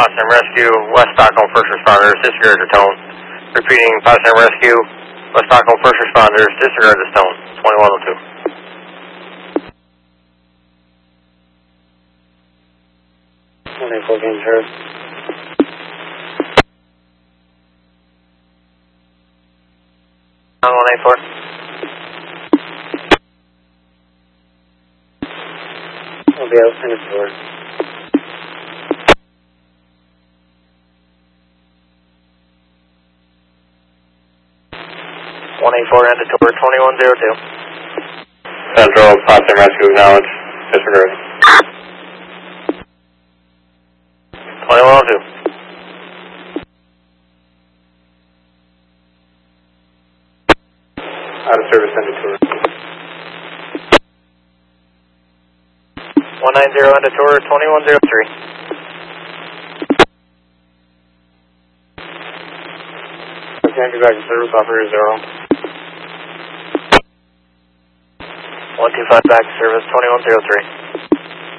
Potsdam Rescue, West Stockholm First Responders, disregard your tone. Repeating, Potsdam Rescue, West Stockholm First Responders, disregard this tone, 2102. 184 gain service. 184. I'll be out in the door. End to tour 2102. Central, Potsdam Rescue, acknowledge. Disregard. 2102. Out of service, end to tour. 190 end to tour 2103. Can't be back in service, operator 0. 125 back to service 2103.